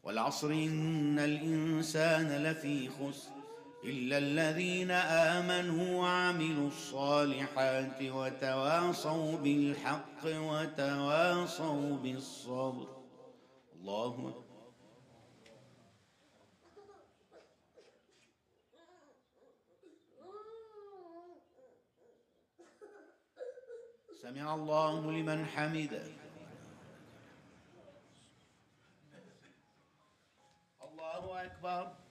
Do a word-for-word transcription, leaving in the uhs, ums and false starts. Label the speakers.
Speaker 1: والعصر إن الإنسان لفي خسر إلا الذين آمنوا وعملوا الصالحات وتواصوا بالحق وتواصوا بالصبر. الله أكبر. سمع الله لمن حمده. الله أكبر.